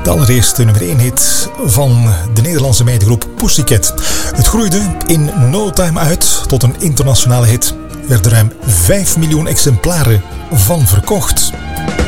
De allereerste nummer 1 hit van de Nederlandse meidengroep Pussycat. Het groeide in no time uit tot een internationale hit. Er werden ruim 5 miljoen exemplaren van verkocht.